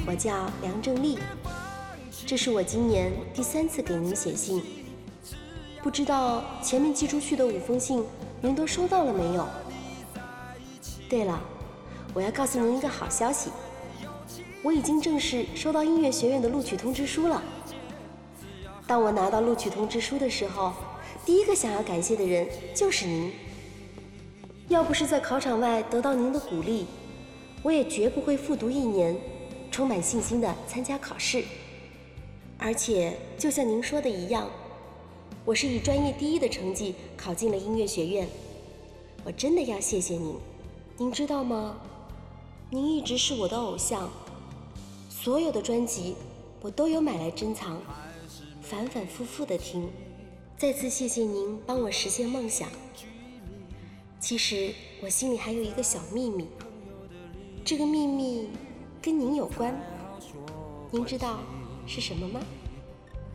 我叫梁正丽，这是我今年第3次给您写信，不知道前面寄出去的5封信您都收到了没有？对了，我要告诉您一个好消息，我已经正式收到音乐学院的录取通知书了。当我拿到录取通知书的时候，第一个想要感谢的人就是您。要不是在考场外得到您的鼓励，我也绝不会复读1年，充满信心地参加考试。而且就像您说的一样，我是以专业第1的成绩考进了音乐学院。我真的要谢谢您，您知道吗？您一直是我的偶像，所有的专辑我都有买来珍藏，反反复复地听。再次谢谢您帮我实现梦想。其实我心里还有一个小秘密，这个秘密跟您有关，您知道是什么吗？